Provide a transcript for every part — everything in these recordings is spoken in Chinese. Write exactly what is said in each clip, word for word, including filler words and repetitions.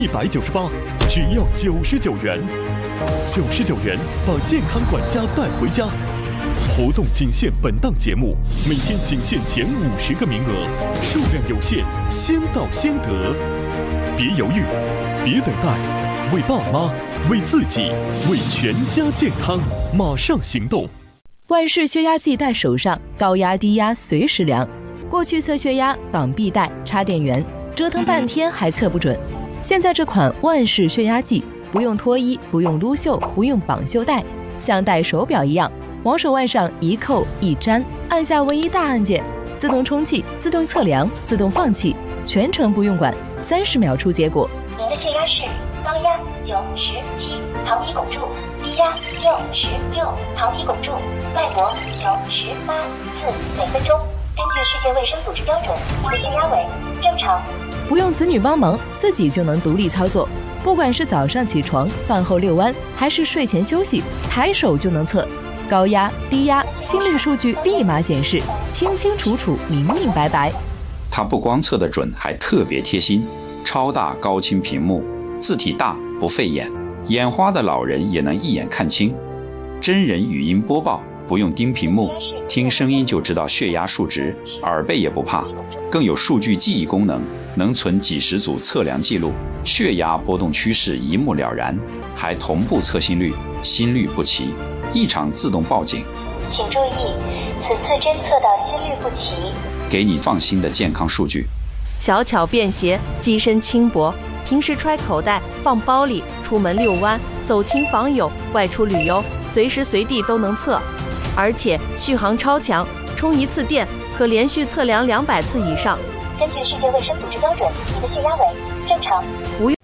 一百九十八，只要九十九元，九十九元把健康管家带回家。活动仅限本档节目，每天仅限前五十个名额，数量有限，先到先得。别犹豫，别等待，为爸妈，为自己，为全家健康，马上行动！ 万氏血压计带手上，高压低压随时量。过去测血压绑臂带插电源，折腾半天还测不准。现在这款万氏血压计，不用脱衣，不用撸袖，不用绑袖带，像戴手表一样，往手腕上一扣一粘，按下唯一大按键，自动充气，自动测量，自动放气，全程不用管，三十秒出结果。 您的血压是高压九十七毫米汞柱，低压六十六毫米汞柱，脉搏九十八次每分钟。根据世界卫生组织标准，您的血压为正常。 不用子女帮忙，自己就能独立操作。不管是早上起床、饭后遛弯，还是睡前休息，抬手就能测。高压、低压、心率数据立马显示，清清楚楚、明明白白。 它不光测得准，还特别贴心，超大高清屏幕，字体大不费眼，眼花的老人也能一眼看清。真人语音播报，不用盯屏幕，听声音就知道血压数值，耳背也不怕。更有数据记忆功能，能存几十组测量记录，血压波动趋势一目了然，还同步测心率，心率不齐，异常自动报警。 请注意，此次侦测到心率不齐， 给你放心的健康数据。 小巧便携，机身轻薄，平时揣口袋放包里，出门遛弯、走亲访友、外出旅游，随时随地都能测。而且续航超强，充一次电可连续测量两百次以上。 根据世界卫生组织标准，你的血压为正常。 不用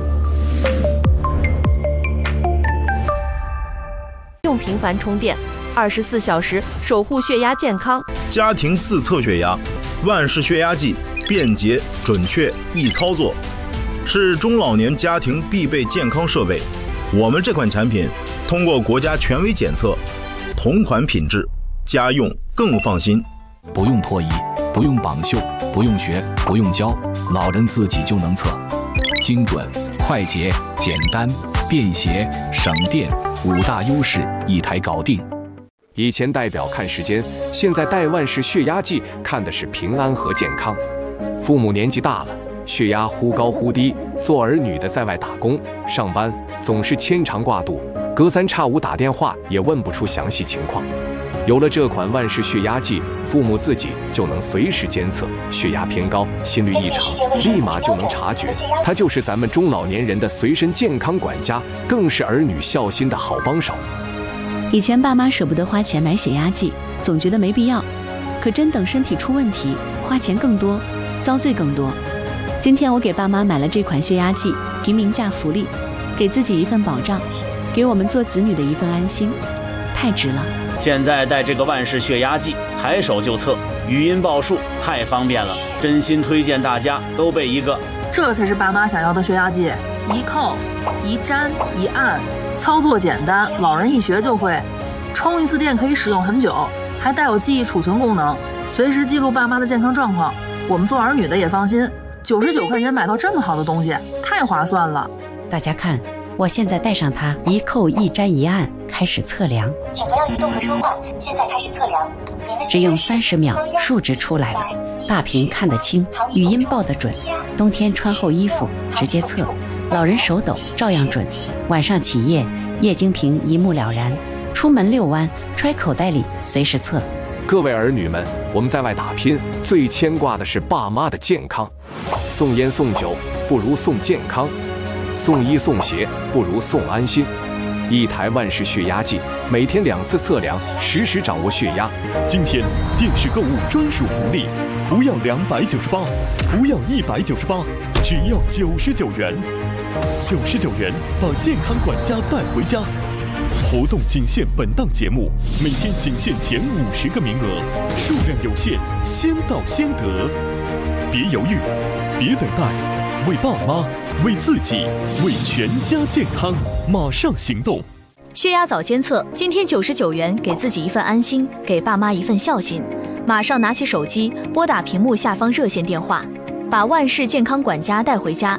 用频繁充电，二十四小时守护血压健康。 家庭自测血压，万氏血压计便捷、准确、易操作，是中老年家庭必备健康设备。我们这款产品通过国家权威检测，同款品质，家用更放心。 不用脱衣，不用绑袖，不用学，不用教，老人自己就能测，精准、快捷、简单、便携、省电，五大优势一台搞定。 以前带表看时间，现在带万氏血压计看的是平安和健康。父母年纪大了，血压忽高忽低，做儿女的在外打工上班，总是牵肠挂肚，隔三差五打电话也问不出详细情况。有了这款万氏血压计，父母自己就能随时监测血压偏高、心率异常，立马就能察觉。它就是咱们中老年人的随身健康管家，更是儿女孝心的好帮手。 以前爸妈舍不得花钱买血压计，总觉得没必要，可真等身体出问题，花钱更多，遭罪更多。今天我给爸妈买了这款血压计，平民价福利，给自己一份保障，给我们做子女的一份安心，太值了。 现在带这个万氏血压计，抬手就测，语音报数，太方便了，真心推荐大家都备一个。 这才是爸妈想要的血压计，一扣、一粘、一按，操作简单，老人一学就会。充一次电可以使用很久，还带有记忆储存功能，随时记录爸妈的健康状况。我们做儿女的也放心，九十九块钱买到这么好的东西，太划算了。 大家看，我现在带上它，一扣一粘一按，开始测量。 请不要移动和说话，现在开始测量。 只用三十秒，数值出来了，大屏看得清，语音报得准。冬天穿厚衣服直接测，老人手抖照样准。晚上起夜，液晶屏一目了然。出门遛弯，揣口袋里随时测。 各位儿女们，我们在外打拼，最牵挂的是爸妈的健康。送烟送酒不如送健康，送衣送鞋不如送安心。一台万氏血压计，每天两次测量，实时掌握血压。 今天电视购物专属福利，不要两百九十八，不要一百九十八，只要九十九元。九十九元把健康管家带回家。活动仅限本档节目，每天仅限前五十个名额，数量有限，先到先得。别犹豫，别等待，为爸妈，为自己，为全家健康，马上行动！ 血压早监测，今天九十九元，给自己一份安心，给爸妈一份孝心。马上拿起手机，拨打屏幕下方热线电话，把万氏健康管家带回家。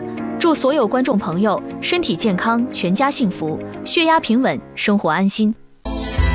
祝所有观众朋友身体健康，全家幸福，血压平稳，生活安心。